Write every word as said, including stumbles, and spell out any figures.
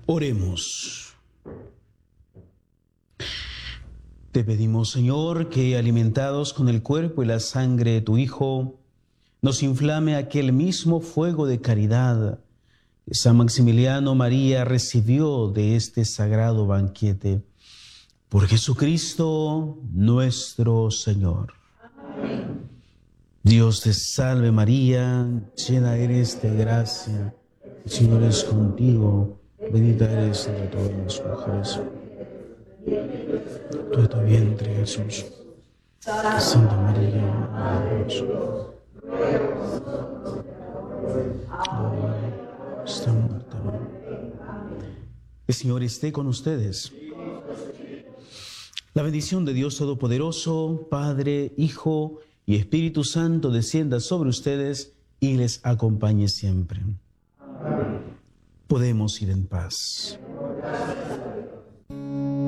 Oremos. Te pedimos, Señor, que alimentados con el cuerpo y la sangre de tu Hijo, nos inflame aquel mismo fuego de caridad que San Maximiliano María recibió de este sagrado banquete. Por Jesucristo nuestro Señor. Amén. Dios te salve María, llena eres de gracia, el Señor es contigo, bendita eres entre todas las mujeres. Tú de tu vientre, Jesús. Santa María, Madre de Dios. Está muerta. El Señor esté con ustedes. La bendición de Dios Todopoderoso, Padre, Hijo y Espíritu Santo descienda sobre ustedes y les acompañe siempre. Podemos ir en paz.